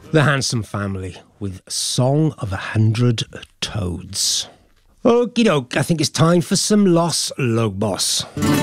The Handsome Family with Song of 100 Toads. Okie doke, I think it's time for some Los Lobos.